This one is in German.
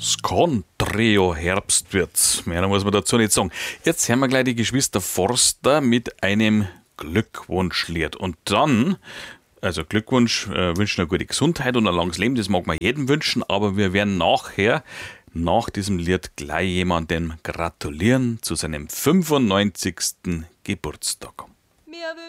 Scontrio Herbst wird's. Mehr muss man dazu nicht sagen. Jetzt hören wir gleich die Geschwister Forster mit einem Glückwunschlied. Und dann, also Glückwunsch, wünschen eine gute Gesundheit und ein langes Leben, das mag man jedem wünschen, aber wir werden nachher, nach diesem Lied, gleich jemandem gratulieren zu seinem 95. Geburtstag.